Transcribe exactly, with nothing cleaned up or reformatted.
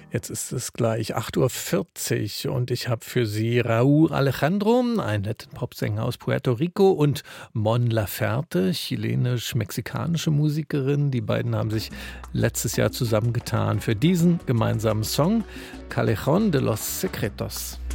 Jetzt ist es gleich acht Uhr vierzig und ich habe für Sie Raúl Alejandro, einen netten Popsänger aus Puerto Rico, und Mon Laferte, chilenisch-mexikanische Musikerin. Die beiden haben sich letztes Jahr zusammengetan für diesen gemeinsamen Song Callejón de los Secretos.